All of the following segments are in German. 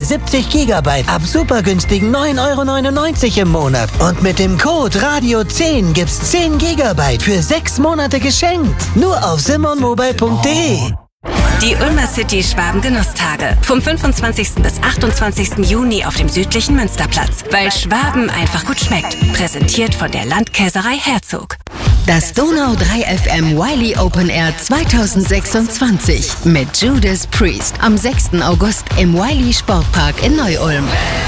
70 Gigabyte ab super günstigen 9,99 € im Monat. Und mit dem Code RADIO10 gibt's 10 Gigabyte für 6 Monate geschenkt. Nur auf simonmobile.de. Die Ulmer City Schwaben Genusstage. Vom 25. bis 28. Juni auf dem südlichen Münsterplatz. Weil Schwaben einfach gut schmeckt. Präsentiert von der Landkäserei Herzog. Das Donau 3 FM Wiley Open Air 2026 mit Judas Priest am 6. August im Wiley Sportpark in Neu-Ulm.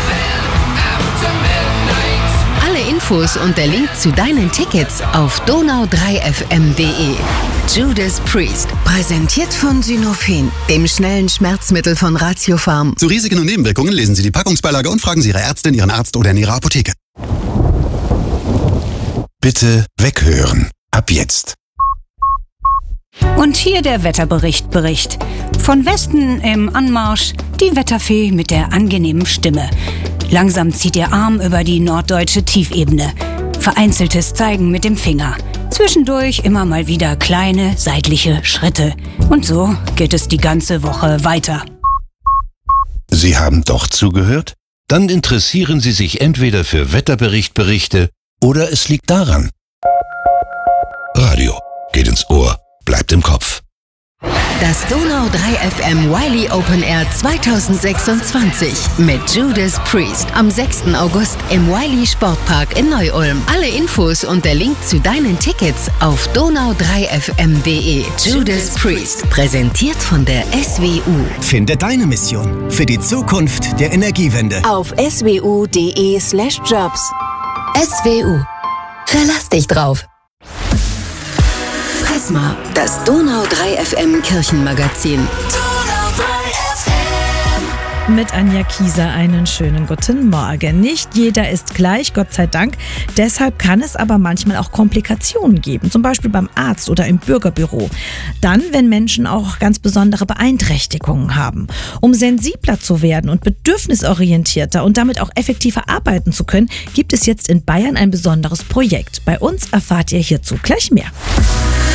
Alle Infos und der Link zu deinen Tickets auf donau3fm.de. Judas Priest, präsentiert von Synophon, dem schnellen Schmerzmittel von Ratiopharm. Zu Risiken und Nebenwirkungen lesen Sie die Packungsbeilage und fragen Sie Ihre Ärztin, Ihren Arzt oder in Ihrer Apotheke. Bitte weghören. Ab jetzt. Und hier der Wetterbericht. Von Westen im Anmarsch die Wetterfee mit der angenehmen Stimme. Langsam zieht ihr Arm über die norddeutsche Tiefebene. Vereinzeltes Zeigen mit dem Finger. Zwischendurch immer mal wieder kleine seitliche Schritte. Und so geht es die ganze Woche weiter. Sie haben doch zugehört? Dann interessieren Sie sich entweder für Wetterberichte oder es liegt daran. Radio geht ins Ohr, bleibt im Kopf. Das Donau 3 FM Wiley Open Air 2026 mit Judas Priest am 6. August im Wiley Sportpark in Neu-Ulm. Alle Infos und der Link zu deinen Tickets auf donau3fm.de. Judas Priest, präsentiert von der SWU. Finde deine Mission für die Zukunft der Energiewende Auf swu.de/jobs. SWU. Verlass dich drauf. Prisma, das Donau 3 FM Kirchenmagazin. Mit Anja Kieser einen schönen guten Morgen. Nicht jeder ist gleich, Gott sei Dank. Deshalb kann es aber manchmal auch Komplikationen geben, zum Beispiel beim Arzt oder im Bürgerbüro. Dann, wenn Menschen auch ganz besondere Beeinträchtigungen haben. Um sensibler zu werden und bedürfnisorientierter und damit auch effektiver arbeiten zu können, gibt es jetzt in Bayern ein besonderes Projekt. Bei uns erfahrt ihr hierzu gleich mehr.